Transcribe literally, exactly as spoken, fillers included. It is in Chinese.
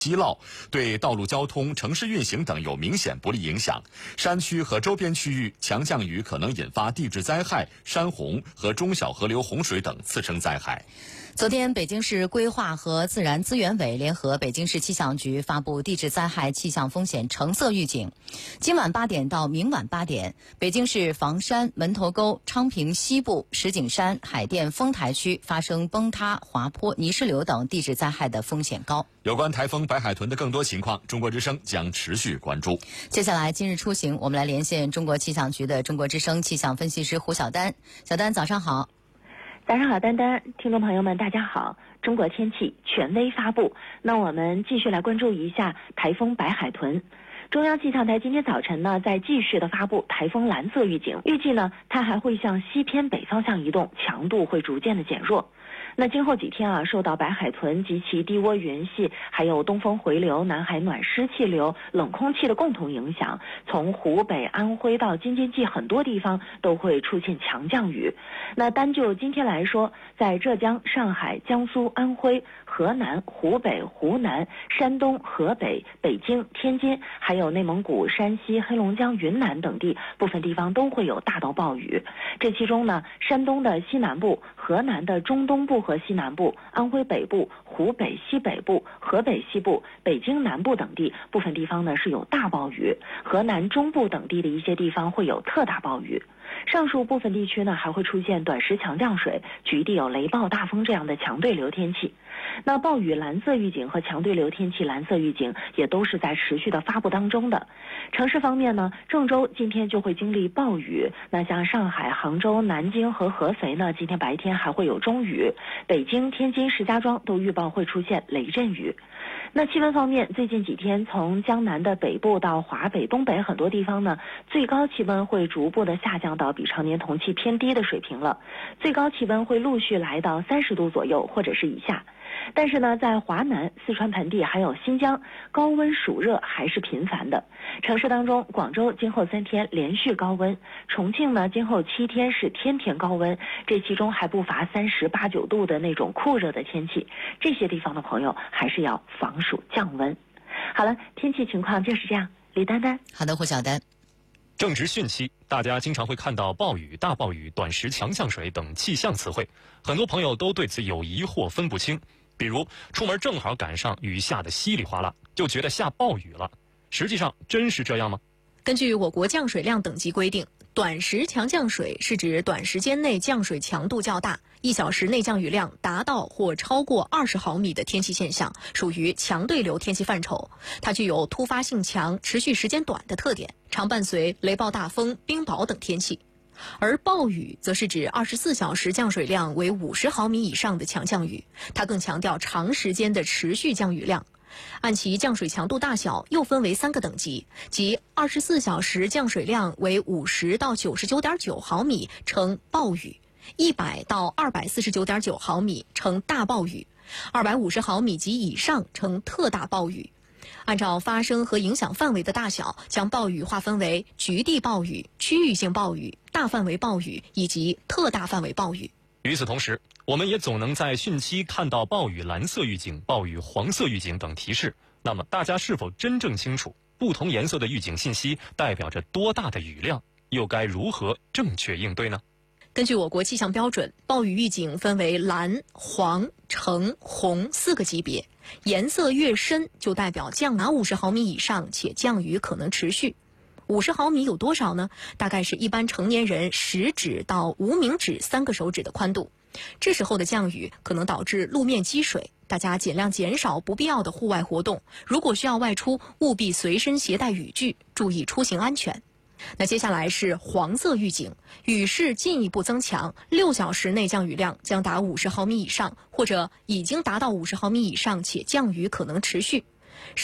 积涝，对道路交通、城市运行等有明显不利影响。山区和周边区域强降雨可能引发地质灾害、山洪和中小河流洪水等次生灾害。 昨天，北京市规划和自然资源委联合北京市气象局发布地质灾害气象风险橙色预警。今晚八点到明晚八点，北京市房山、门头沟、昌平西部、石景山、海淀丰台区发生崩塌、滑坡、泥石流等地质灾害的风险高。 有关台风白海豚的更多情况，中国之声将持续关注。 接下来，今日出行，我们来连线中国气象局的中国之声气象分析师胡晓丹。小丹，早上好。 早上好，丹丹，听众朋友们，大家好。中国天气权威发布，那我们继续来关注一下台风白海豚。中央气象台今天早晨呢，在继续的发布台风蓝色预警，预计呢，它还会向西偏北方向移动，强度会逐渐的减弱。那今后几天啊，受到白海豚及其低涡云系，还有东风回流、南海暖湿气流、冷空气的共同影响，从湖北、安徽到京津冀很多地方都会出现强降雨。那单就今天来说，在浙江、上海、江苏、安徽、河南、湖北、湖南、山东、河北、北京、天津，还有内蒙古、山西、黑龙江、云南等地，部分地方都会有大到暴雨。这其中呢，山东的西南部、河南的中东部和西南部、安徽北部、湖北西北部、河北西部、北京南部等地，部分地方呢是有大暴雨，河南中部等地的一些地方会有特大暴雨。上述部分地区呢还会出现短时强降水，局地有雷暴大风这样的强对流天气。那暴雨蓝色预警和强对流天气蓝色预警也都是在持续的发布当中的。城市方面呢，郑州今天就会经历暴雨，那像上海、杭州、南京和合肥呢，今天白天还会有中雨，北京、天津、石家庄都预报会出现雷阵雨。那气温方面，最近几天从江南的北部到华北、东北很多地方呢，最高气温会逐步的下降到比常年同期偏低的水平了，最高气温会陆续来到三十度左右或者是以下。但是呢，在华南、四川盆地还有新疆，高温暑热还是频繁的。城市当中，广州今后三天连续高温，重庆呢今后七天是天天高温，这其中还不乏三十八九度的那种酷热的天气。这些地方的朋友还是要防暑降温。好了，天气情况就是这样。李丹丹， 好的，胡晓丹。 正值汛期，大家经常会看到暴雨、大暴雨、短时强降水等气象词汇，很多朋友都对此有疑惑，分不清。比如出门正好赶上雨下的稀里哗啦，就觉得下暴雨了。实际上真是这样吗？ 根据我国降水量等级规定，短时强降水是指短时间内降水强度较大，一小时内降雨量达到或超过二十毫米的天气现象，属于强对流天气范畴。它具有突发性强、持续时间短的特点，常伴随雷暴大风、冰雹等天气。而暴雨则是指二十四小时降水量为五十毫米以上的强降雨，它更强调长时间的持续降雨量。按其降水强度大小又分为三个等级，即二十四小时降水量为五十到九十九点九毫米称暴雨，一百到二百四十九点九毫米称大暴雨，二百五十毫米及以上称特大暴雨。按照发生和影响范围的大小，将暴雨划分为局地暴雨、区域性暴雨、大范围暴雨以及特大范围暴雨。 与此同时，我们也总能在汛期看到暴雨蓝色预警、暴雨黄色预警等提示。那么大家是否真正清楚不同颜色的预警信息代表着多大的雨量，又该如何正确应对呢？ 根据我国气象标准，暴雨预警分为蓝、黄、橙、红四个级别，颜色越深就代表降达五十毫米以上且降雨可能持续。五十毫米有多少呢？大概是一般成年人食指到无名指三个手指的宽度。这时候的降雨可能导致路面积水，大家尽量减少不必要的户外活动。如果需要外出，务必随身携带雨具，注意出行安全。那接下来是黄色预警，雨势进一步增强，六小时内降雨量将达五十毫米以上，或者已经达到五十毫米以上且降雨可能持续。